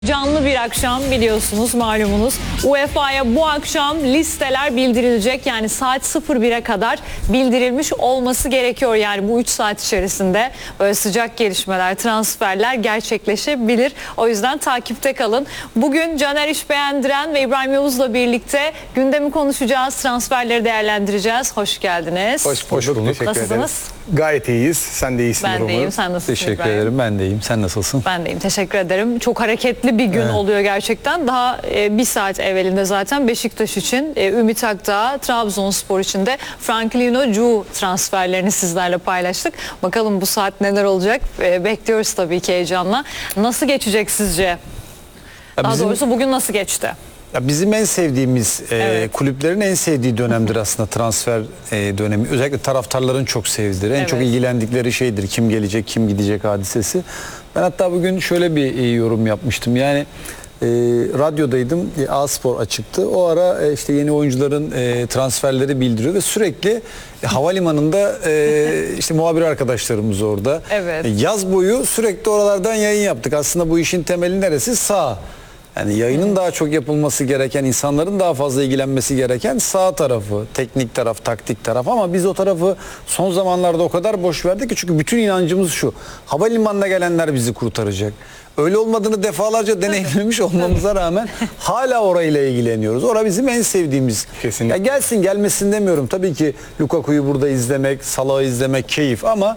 Canlı bir akşam biliyorsunuz, malumunuz. UEFA'ya bu akşam listeler bildirilecek. Yani saat 01'e kadar bildirilmiş olması gerekiyor. Yani bu 3 saat içerisinde böyle sıcak gelişmeler, transferler gerçekleşebilir. O yüzden takipte kalın. Bugün Caner İşbeğendiren ve İbrahim Yavuz'la birlikte gündemi konuşacağız. Transferleri değerlendireceğiz. Hoş geldiniz. Hoş bulduk. Teşekkür Nasılsınız? ederiz. Gayet iyiyiz. Sen de iyisin. Ben de iyiyim. Sen nasılsın Teşekkür İbrahim? ederim. Ben de iyiyim. Sen nasılsın? Ben de iyiyim. Teşekkür ederim. Çok hareketli bir gün oluyor gerçekten. Daha bir saat evvelinde zaten Beşiktaş için Ümit Akdağ, Trabzonspor için de Franklin Ocu transferlerini sizlerle paylaştık. Bakalım bu saat neler olacak? Bekliyoruz tabii ki heyecanla. Nasıl geçecek sizce? Daha doğrusu bugün nasıl geçti? Ya bizim en sevdiğimiz Evet. kulüplerin en sevdiği dönemdir aslında transfer dönemi. Özellikle taraftarların çok sevdiği, en çok Evet. ilgilendikleri şeydir. Kim gelecek, kim gidecek hadisesi. Ben hatta bugün şöyle bir yorum yapmıştım. Yani radyodaydım, A-Spor açıktı. O ara işte yeni oyuncuların transferleri bildiriyor ve sürekli havalimanında işte muhabir arkadaşlarımız orada. Evet. Yaz boyu sürekli oralardan yayın yaptık. Aslında bu işin temeli neresi? Sağ. Yani yayının daha çok yapılması gereken, insanların daha fazla ilgilenmesi gereken sağ tarafı, teknik taraf, taktik taraf, ama biz o tarafı son zamanlarda o kadar boş verdik ki, çünkü bütün inancımız şu: havalimanına gelenler bizi kurtaracak. Öyle olmadığını defalarca deneyimlemiş olmamıza rağmen hala orayla ilgileniyoruz. Orası bizim en sevdiğimiz. Kesinlikle. Ya gelsin gelmesin demiyorum. Tabii ki Lukaku'yu burada izlemek, Salah'ı izlemek keyif, ama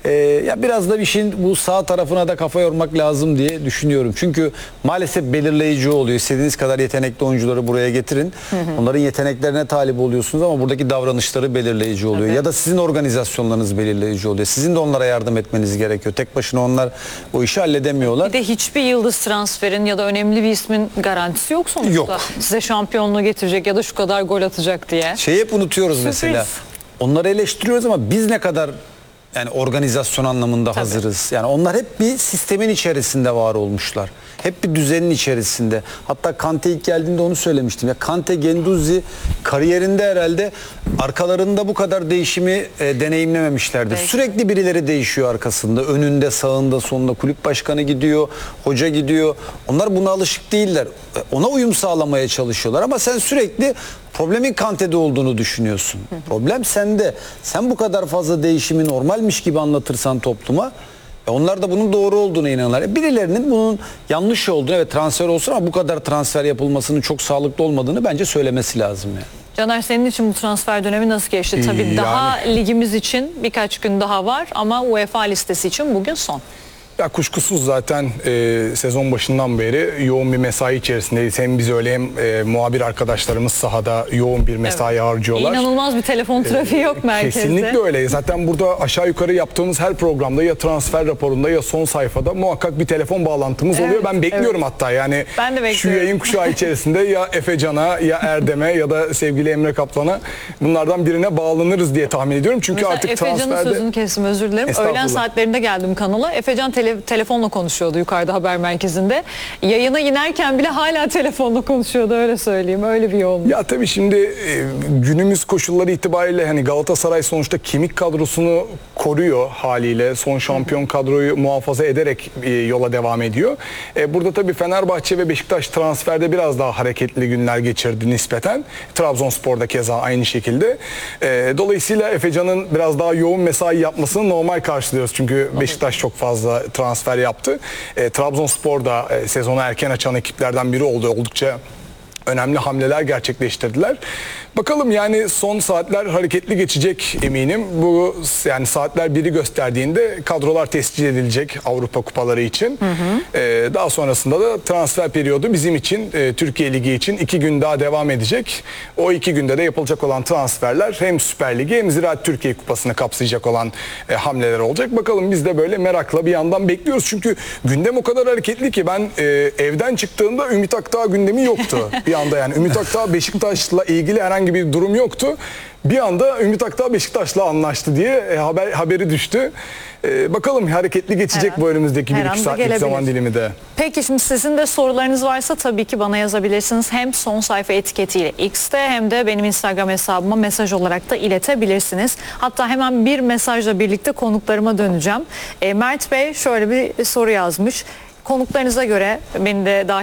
ya biraz da işin bu sağ tarafına da kafa yormak lazım diye düşünüyorum. Çünkü maalesef belirleyici oluyor. İstediğiniz kadar yetenekli oyuncuları buraya getirin. Onların yeteneklerine talip oluyorsunuz ama buradaki davranışları belirleyici oluyor. Evet. Ya da sizin organizasyonlarınız belirleyici oluyor. Sizin de onlara yardım etmeniz gerekiyor. Tek başına onlar o işi halledemiyorlar. Bir de hiçbir yıldız transferin ya da önemli bir ismin garantisi yok sonuçta. Yok. Size şampiyonluğu getirecek ya da şu kadar gol atacak diye. Şeyi hep unutuyoruz Sürpriz. mesela. Onları eleştiriyoruz ama biz ne kadar yani organizasyon anlamında hazırız. Yani onlar hep bir sistemin içerisinde var olmuşlar. Hep bir düzenin içerisinde. Hatta Kante ilk geldiğinde onu söylemiştim. Ya Kante, Guendouzi kariyerinde herhalde arkalarında bu kadar değişimi deneyimlememişlerdi. Belki. Sürekli birileri değişiyor arkasında. Önünde, sağında, sonunda kulüp başkanı gidiyor, hoca gidiyor. Onlar buna alışık değiller. Ona uyum sağlamaya çalışıyorlar ama sen sürekli problemin Kante'de olduğunu düşünüyorsun. Problem sende. Sen bu kadar fazla değişimi normalmiş gibi anlatırsan topluma, onlar da bunun doğru olduğuna inanırlar. Birilerinin bunun yanlış olduğunu, evet transfer olsun ama bu kadar transfer yapılmasının çok sağlıklı olmadığını bence söylemesi lazım yani. Caner, senin için bu transfer dönemi nasıl geçti? Tabii Yani daha ligimiz için birkaç gün daha var ama UEFA listesi için bugün son. Ya kuşkusuz zaten sezon başından beri yoğun bir mesai içerisindeyiz. Hem biz öyle hem muhabir arkadaşlarımız sahada yoğun bir mesai harcıyorlar. İnanılmaz bir telefon trafiği yok merkezde. Kesinlikle öyle. Zaten burada aşağı yukarı yaptığımız her programda ya transfer raporunda ya son sayfada muhakkak bir telefon bağlantımız oluyor. Evet, Ben bekliyorum hatta yani Ben de şu bekliyorum. yayın kuşağı içerisinde ya Efe Can'a ya Erdem'e ya da sevgili Emre Kaplan'a bunlardan birine bağlanırız diye tahmin ediyorum. Çünkü Mesela artık Efecan'ın transferde... sözünü kestim, özür dilerim. Estağfurullah. Öğlen saatlerinde geldim kanala. Efecan telefonla konuşuyordu yukarıda haber merkezinde. Yayına inerken bile hala telefonla konuşuyordu, öyle söyleyeyim. Öyle bir yoğunluk. Ya tabii şimdi günümüz koşulları itibariyle hani Galatasaray sonuçta kemik kadrosunu koruyor haliyle. Son şampiyon kadroyu muhafaza ederek yola devam ediyor. Burada tabii Fenerbahçe ve Beşiktaş transferde biraz daha hareketli günler geçirdi nispeten. Trabzonspor'da keza aynı şekilde. Dolayısıyla Efecan'ın biraz daha yoğun mesai yapmasını normal karşılıyoruz. Çünkü Beşiktaş çok fazla transfer yaptı. Trabzonspor da sezonu erken açan ekiplerden biri oldu. Oldukça önemli hamleler gerçekleştirdiler. Bakalım yani son saatler hareketli geçecek eminim. Bu yani saatler biri gösterdiğinde kadrolar tescil edilecek Avrupa kupaları için. Daha sonrasında da transfer periyodu bizim için Türkiye Ligi için 2 gün daha devam edecek. O 2 günde de yapılacak olan transferler hem Süper Ligi hem Ziraat Türkiye Kupası'nı kapsayacak olan hamleler olacak. Bakalım biz de böyle merakla bir yandan bekliyoruz. Çünkü gündem o kadar hareketli ki ben evden çıktığımda Ümit Akdağ gündemi yoktu. Bir anda yani Ümit Akdağ Beşiktaş'la ilgili herhangi bir durum yoktu. Bir anda Ümit Akdağ Beşiktaş'la anlaştı diye haberi düştü. Bakalım hareketli geçecek bu önümüzdeki 1-2 saatlik zaman dilimi de. Peki şimdi sizin de sorularınız varsa tabii ki bana yazabilirsiniz. Hem son sayfa etiketiyle X'te hem de benim Instagram hesabıma mesaj olarak da iletebilirsiniz. Hatta hemen bir mesajla birlikte konuklarıma döneceğim. Mert Bey şöyle bir soru yazmış. konuklarınıza göre, beni de dahil